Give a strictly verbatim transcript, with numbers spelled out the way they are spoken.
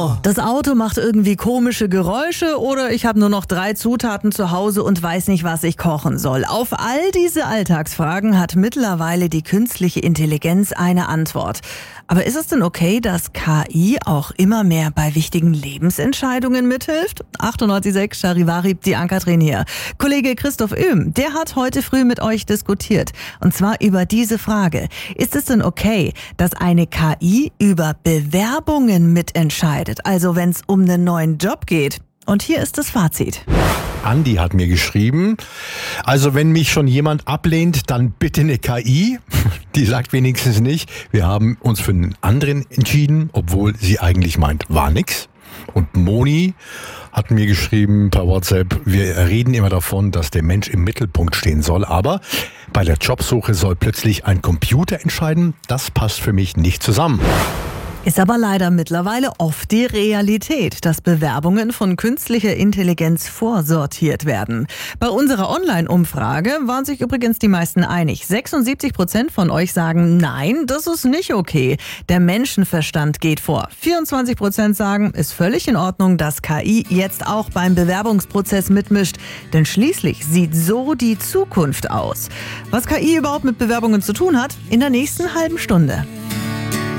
Oh, das Auto macht irgendwie komische Geräusche oder ich habe nur noch drei Zutaten zu Hause und weiß nicht, was ich kochen soll. Auf all diese Alltagsfragen hat mittlerweile die künstliche Intelligenz eine Antwort. Aber ist es denn okay, dass K I auch immer mehr bei wichtigen Lebensentscheidungen mithilft? achtundneunzig Komma sechs Charivari, die Ann-Kathrin hier. Kollege Christoph Oehm, der hat heute früh mit euch diskutiert. Und zwar über diese Frage. Ist es denn okay, dass eine K I über Bewerbungen mitentscheidet? Also wenn es um einen neuen Job geht. Und hier ist das Fazit. Andi hat mir geschrieben, also wenn mich schon jemand ablehnt, dann bitte eine K I. Die sagt wenigstens nicht, wir haben uns für einen anderen entschieden, obwohl sie eigentlich meint, war nix. Und Moni hat mir geschrieben per WhatsApp, wir reden immer davon, dass der Mensch im Mittelpunkt stehen soll, aber bei der Jobsuche soll plötzlich ein Computer entscheiden. Das passt für mich nicht zusammen. Ist aber leider mittlerweile oft die Realität, dass Bewerbungen von künstlicher Intelligenz vorsortiert werden. Bei unserer Online-Umfrage waren sich übrigens die meisten einig. sechsundsiebzig Prozent von euch sagen, nein, das ist nicht okay. Der Menschenverstand geht vor. vierundzwanzig Prozent sagen, ist völlig in Ordnung, dass K I jetzt auch beim Bewerbungsprozess mitmischt. Denn schließlich sieht so die Zukunft aus. Was K I überhaupt mit Bewerbungen zu tun hat, in der nächsten halben Stunde.